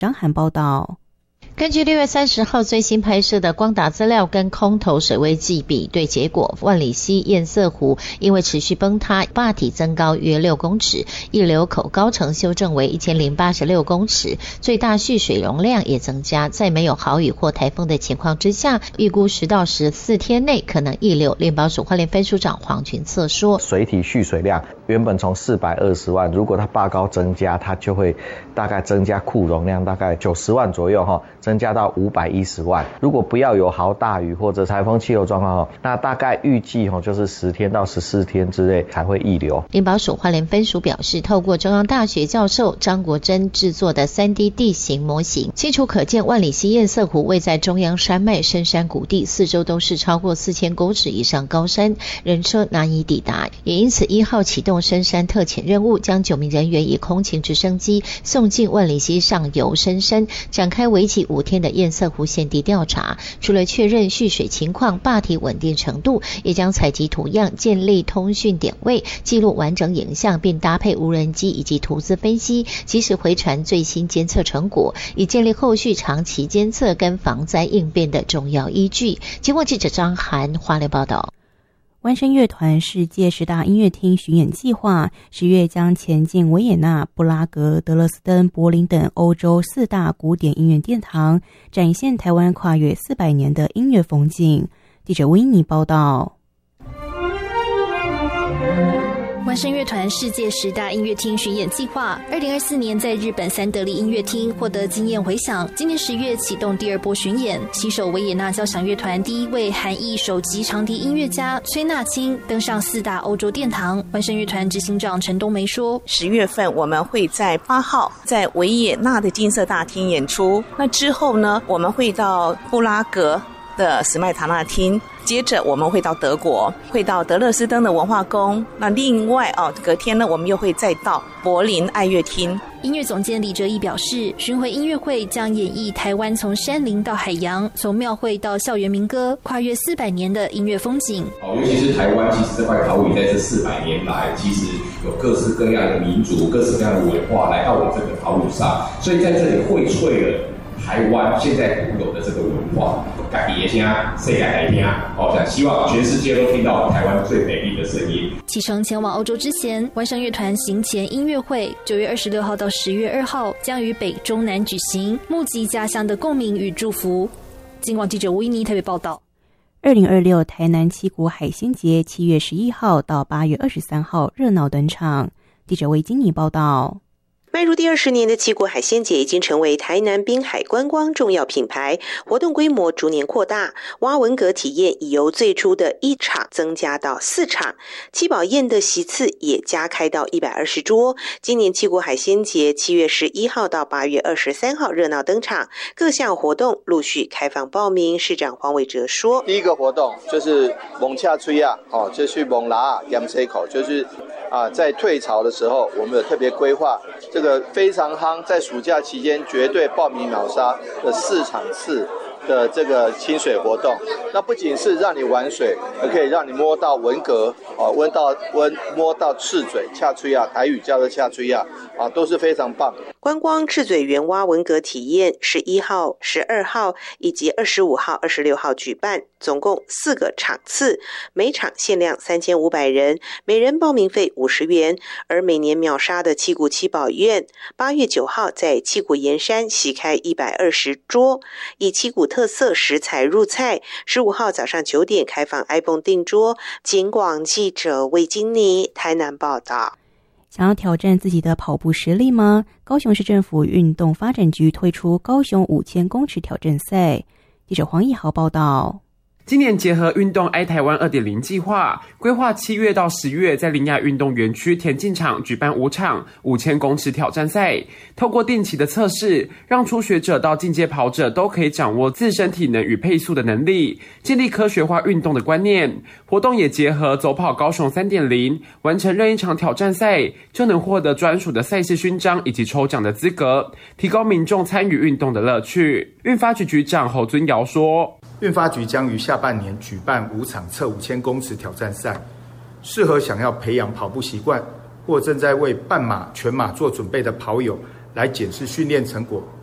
张涵报道。 根据6月30号最新拍摄的光达资料跟空投水位计比对结果，万里溪堰塞湖因为持续崩塌，坝体增高约6公尺，溢流口高程修正为1086公尺，最大蓄水容量也增加。在没有豪雨或台风的情况之下，预估10到14天内可能溢流。联保署花莲分署长黄群策说， 水体蓄水量原本从420万，如果它坝高增加，它就会大概增加库容量大概90万左右，增加到510万。如果不要有豪大雨或者台风气候状况，那大概预计就是10天到14天之内才会溢流。 联保署花莲分署表示，透过中央大学教授张国珍制作的 3D 地形模型，清楚可见万里溪堰塞湖位在中央山脉深山谷地，四周都是超过4000公尺以上高山，人车难以抵达。也因此1号启动深山特遣任务，将9名人员以空勤直升机送进万里溪上游深山，展开为期5天的堰塞湖现地调查。除了确认蓄水情况、坝体稳定程度，也将采集图样、建立通讯点位、记录完整影像，并搭配无人机以及图资分析，及时回传最新监测成果，以建立后续长期监测跟防灾应变的重要依据。节目记者张涵花莲报道。 万声乐团世界10大音乐厅巡演计划10月将前进维也纳、布拉格、德勒斯登、柏林等欧洲4大古典音乐殿堂，展现台湾跨越400年的音乐风景。记者维尼报道。 万声乐团世界10大音乐厅巡演计划2024年在日本三得利音乐厅获得惊艳回响，今年10月启动第2波巡演，携手维也纳交响乐团第1位韩裔首席长笛音乐家崔纳青登上4大欧洲殿堂。万声乐团执行长陈冬梅说 ，10月份我们会在8号在维也纳的金色大厅演出，那之后呢，我们会到布拉格的史麦塔纳厅，接着我们会到德国，会到德勒斯登的文化宫，那另外隔天呢，我们又会再到柏林爱乐厅。 音乐总监李哲义表示，巡回音乐会将演绎台湾从山林到海洋，从庙会到校园民歌，跨越400年的音乐风景。 尤其是台湾，其实这块岛屿在这400年来，其实有各式各样的民族、各式各样的文化来到我这个岛屿上，所以在这里荟萃了台湾现在独有的这个文化，自己的声，世界来听，希望全世界都听到台湾最美丽的声音。 启程前往欧洲之前，万声乐团行前音乐会9月26号到10月2号将于北中南举行，募集家乡的共鸣与祝福。警广记者吴依妮台北报道。 2026台南七股海鲜节7月11号到8月23号热闹登场。记者魏金妮报道。 迈入第20年的七股海鲜节已经成为台南滨海观光重要品牌，活动规模逐年扩大，蛙文蛤体验已由最初的1场增加到4场，七宝宴的席次也加开到120桌。今年七股海鲜节7月11号到8月23号热闹登场，各项活动陆续开放报名。市长黄伟哲说， 第一个活动就是蒙恰吹啊，就是蒙拉盐水口，就是在退潮的时候，我们有特别规划这个非常夯，在暑假期间绝对报名秒杀的4场次的这个亲水活动。那不仅是让你玩水，也可以让你摸到文蛤摸到赤嘴恰吹啊，台语叫做恰吹啊，都是非常棒。 观光赤嘴园蛙文蛤体验11号、12号以及25号、26号举办，总共4个场次，每场限量3500人，每人报名费50元。而每年秒杀的七股七宝宴，8月9号在七股盐山席开120桌，以七股特色食材入菜。15号早上9点开放 iPhone 订桌。警广记者魏金妮台南报道。 想要挑战自己的跑步实力吗？高雄市政府运动发展局推出高雄5000公尺挑战赛。记者黄义豪报道。 今年结合运动爱台湾 2.0 计划，规划7月到10月在林雅运动园区田径场举办5场5000公尺挑战赛，透过定期的测试，让初学者到进阶跑者都可以掌握自身体能与配速的能力，建立科学化运动的观念。活动也结合走跑高雄 3.0， 完成任意场挑战赛就能获得专属的赛事勋章以及抽奖的资格，提高民众参与运动的乐趣。运发局局长侯尊尧说， 运发局将于下半年举办5场测5000公尺挑战赛，适合想要培养跑步习惯或正在为半马、全马做准备的跑友来检视训练成果，